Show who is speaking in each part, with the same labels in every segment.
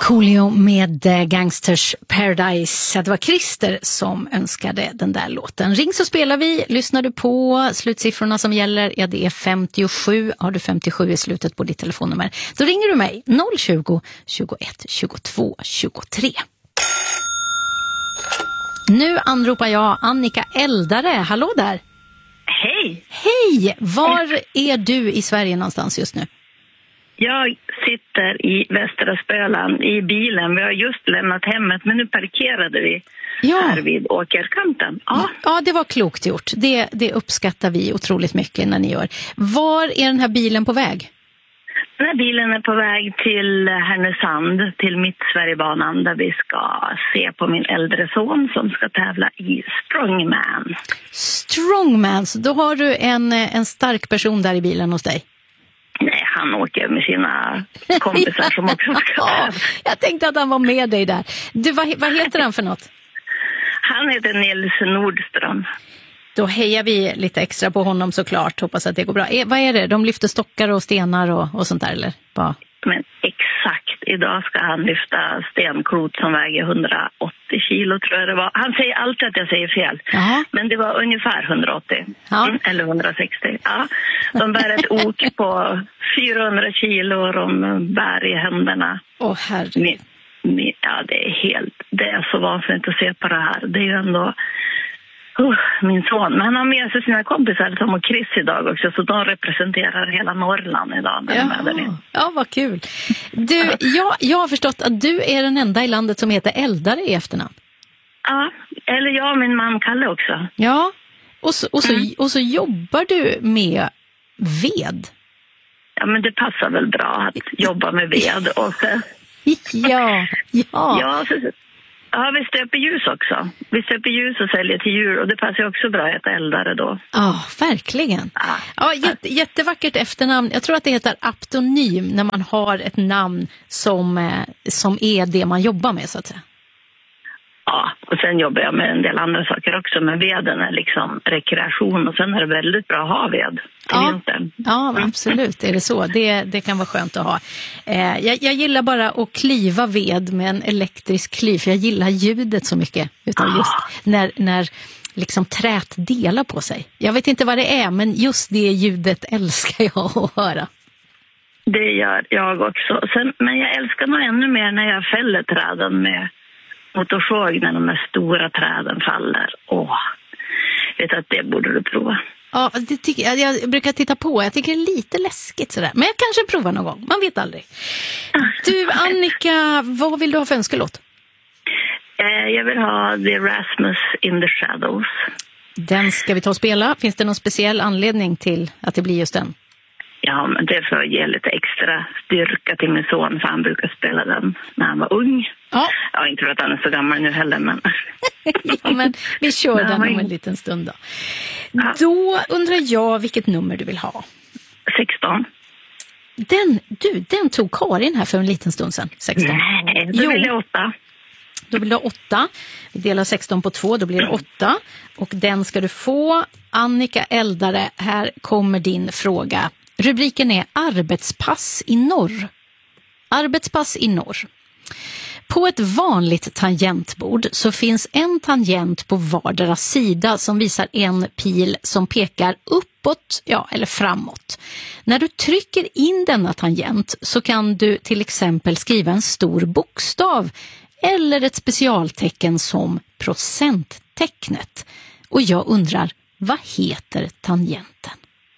Speaker 1: Coolio med Gangsters Paradise. Det var Christer som önskade den där låten. Ring så spelar vi. Lyssnar du på slutsiffrorna som gäller? Ja, det är 57. Har du 57 i slutet på ditt telefonnummer? Då ringer du mig 020 21 22 23. Nu anropar jag Annika Eldare. Hallå där.
Speaker 2: Hej!
Speaker 1: Hej! Var är du i Sverige någonstans just nu?
Speaker 2: Jag sitter i Västra Spöland i bilen. Vi har just lämnat hemmet, men nu parkerade vi här vid åkerkanten.
Speaker 1: Ja, det var klokt gjort. Det uppskattar vi otroligt mycket när ni gör. Var är den här bilen på väg?
Speaker 2: Den här bilen är på väg till Härnösand, till Mittsverigebanan, där vi ska se på min äldre son som ska tävla i Strongman.
Speaker 1: Strongman, så då har du en stark person där i bilen hos dig?
Speaker 2: Nej, han åker med sina kompisar som också ska tävla.
Speaker 1: Jag tänkte att han var med dig där. Du, vad heter han för något?
Speaker 2: Han heter Nils Nordström.
Speaker 1: Då hejar vi lite extra på honom såklart. Hoppas att det går bra. Vad är det? De lyfter stockar och stenar och sånt där, eller?
Speaker 2: Men exakt. Idag ska han lyfta stenklot som väger 180 kilo, tror jag det var. Han säger alltid att jag säger fel. Aha. Men det var ungefär 180. Ja. Eller 160. Ja. De bär ett ok på 400 kilo och de bär i händerna.
Speaker 1: Herregud.
Speaker 2: Ja, det är så vansinnigt att se på det här. Det är ju ändå... min son. Men han har med sig sina kompisar Tom och Chris idag också, så de representerar hela Norrland idag.
Speaker 1: Ja, vad kul. Du, jag har förstått att du är den enda i landet som heter Eldare i efternamn.
Speaker 2: Ja, eller jag och min man Kalle också.
Speaker 1: Ja, och så jobbar du med ved.
Speaker 2: Ja, men det passar väl bra att jobba med ved. Och så...
Speaker 1: Ja.
Speaker 2: Ja, vi stöper ljus också. Vi stöper ljus och säljer till djur, och det passar också bra att äta Eldare då.
Speaker 1: Ja, verkligen. Ja, jättevackert efternamn. Jag tror att det heter aptonym när man har ett namn som är det man jobbar med, så att säga.
Speaker 2: Ja, och sen jobbar jag med en del andra saker också. Men veden är liksom rekreation, och sen är det väldigt bra att ha ved till vintern. Ja,
Speaker 1: absolut. Är det så? Det kan vara skönt att ha. Jag gillar bara att kliva ved med en elektrisk klyv. För jag gillar ljudet så mycket. Utan just när liksom trät delar på sig. Jag vet inte vad det är, men just det ljudet älskar jag att höra.
Speaker 2: Det gör jag också. Men jag älskar nog ännu mer när jag fäller träden med motorsåg, när de här stora träden faller. Vet att det borde du prova.
Speaker 1: Ja, det tycker jag brukar titta på. Jag tycker det är lite läskigt sådär. Men jag kanske provar någon gång. Man vet aldrig. Du, Annika, vad vill du ha för önskelåt?
Speaker 2: Jag vill ha The Rasmus in the Shadows.
Speaker 1: Den ska vi ta och spela. Finns det någon speciell anledning till att det blir just den?
Speaker 2: Ja, men det är för att ge lite extra styrka till min son, för han brukar spela den när han var ung. Ja. Jag har inte tror att han är så gammal nu heller, men...
Speaker 1: Ja, men vi kör den om en liten stund då. Ja. Då undrar jag vilket nummer du vill ha.
Speaker 2: 16.
Speaker 1: Den tog Karin här för en liten stund sedan. 16.
Speaker 2: Nej, då vill jag 8.
Speaker 1: Då vill du 8. Vi delar 16 på 2, då blir det 8. Och den ska du få. Annika Eldare, här kommer din fråga. Rubriken är Arbetspass i norr. Arbetspass i norr. På ett vanligt tangentbord så finns en tangent på vardera sida som visar en pil som pekar uppåt, eller framåt. När du trycker in denna tangent så kan du till exempel skriva en stor bokstav eller ett specialtecken som procenttecknet. Och jag undrar, vad heter tangenten?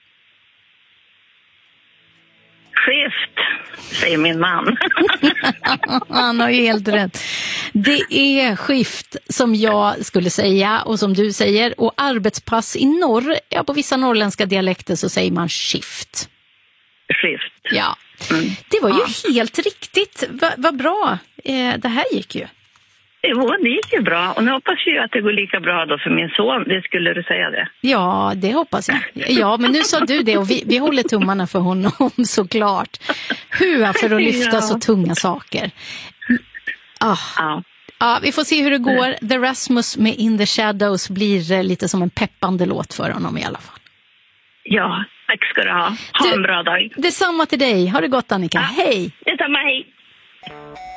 Speaker 2: Skift, säger min man.
Speaker 1: Han har ju helt rätt. Det är skift som jag skulle säga och som du säger. Och arbetspass i norr, på vissa norrländska dialekter så säger man skift.
Speaker 2: Skift.
Speaker 1: Ja, det var ju helt riktigt. Vad bra. Det här gick ju.
Speaker 2: Jo, det gick ju bra. Och nu hoppas jag att det går lika bra då för min son. Det skulle du säga det?
Speaker 1: Ja, det hoppas jag. Ja, men nu sa du det och vi håller tummarna för honom såklart. Hur för att lyfta så tunga saker. Ja, vi får se hur det går. The Rasmus med In the Shadows blir lite som en peppande låt för honom i alla fall.
Speaker 2: Ja, tack ska du ha. Ha en bra dag.
Speaker 1: Detsamma till dig. Ha det gott, Annika. Ja,
Speaker 2: hej. Detsamma, hej.